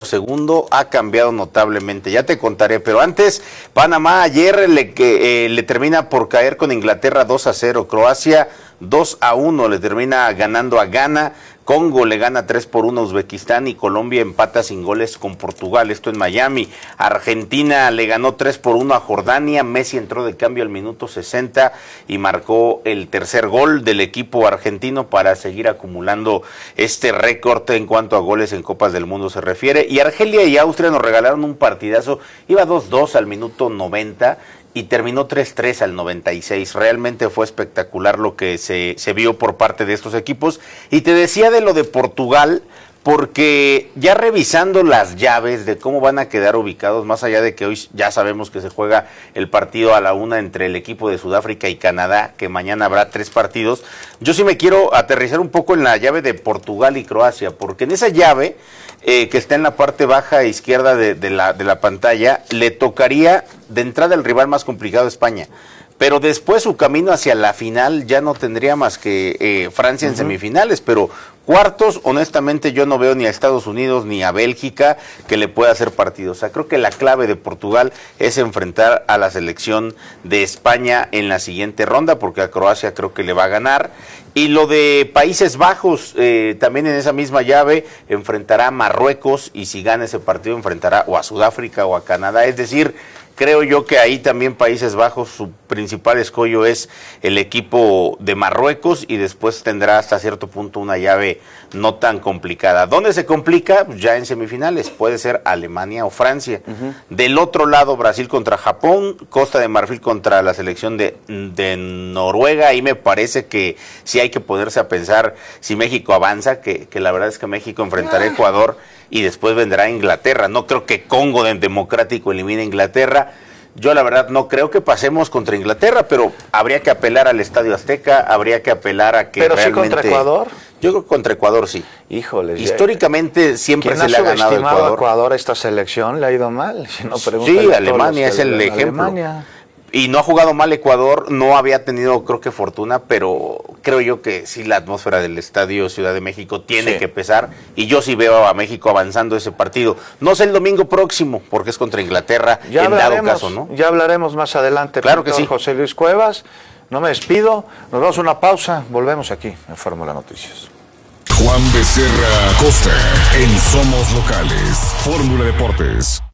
segundo ha cambiado notablemente. Ya te contaré, pero antes, Panamá ayer le termina por caer con Inglaterra 2-0. Croacia 2-1 le termina ganando a Ghana. Congo le gana 3-1 a Uzbekistán y Colombia empata sin goles con Portugal, esto en Miami. Argentina le ganó 3-1 a Jordania. Messi entró de cambio al minuto 60 y marcó el tercer gol del equipo argentino para seguir acumulando este récord en cuanto a goles en Copas del Mundo se refiere. Y Argelia y Austria nos regalaron un partidazo, iba 2-2 al minuto 90 y terminó 3-3 al 96. Realmente fue espectacular lo que se vio por parte de estos equipos. Y te decía de lo de Portugal, porque ya revisando las llaves de cómo van a quedar ubicados, más allá de que hoy ya sabemos que se juega el partido a la 1 entre el equipo de Sudáfrica y Canadá, que mañana habrá 3 partidos, yo sí me quiero aterrizar un poco en la llave de Portugal y Croacia, porque en esa llave, que está en la parte baja izquierda de la pantalla, le tocaría de entrada el rival más complicado, España. Pero después su camino hacia la final ya no tendría más que Francia en semifinales, pero cuartos, honestamente yo no veo ni a Estados Unidos ni a Bélgica que le pueda hacer partido. O sea, creo que la clave de Portugal es enfrentar a la selección de España en la siguiente ronda, porque a Croacia creo que le va a ganar. Y lo de Países Bajos, también en esa misma llave, enfrentará a Marruecos y si gana ese partido enfrentará o a Sudáfrica o a Canadá. Es decir, creo yo que ahí también Países Bajos, su principal escollo es el equipo de Marruecos y después tendrá hasta cierto punto una llave no tan complicada. ¿Dónde se complica? Ya en semifinales, puede ser Alemania o Francia. Del otro lado, Brasil contra Japón, Costa de Marfil contra la selección de Noruega. Ahí me parece que sí hay que ponerse a pensar si México avanza, que la verdad es que México enfrentará a Ecuador y después vendrá Inglaterra. No creo que Congo Democrático elimine a Inglaterra. Yo la verdad no creo que pasemos contra Inglaterra, pero habría que apelar al Estadio Azteca, habría que apelar a que ¿pero realmente... sí contra Ecuador? Yo creo que contra Ecuador sí. Híjole. Históricamente siempre se le ha ganado a Ecuador. ¿A Ecuador esta selección le ha ido mal? Si no, sí, Alemania es el ejemplo. Alemania. Y no ha jugado mal Ecuador, no había tenido creo que fortuna, pero creo yo que sí la atmósfera del Estadio Ciudad de México tiene que pesar y yo sí veo a México avanzando ese partido. No sé el domingo próximo, porque es contra Inglaterra, ya en dado caso, ¿no? Ya hablaremos más adelante. Claro que sí. José Luis Cuevas, no me despido, nos vamos a una pausa, volvemos aquí en Fórmula Noticias. Juan Becerra Costa en Somos Locales, Fórmula Deportes.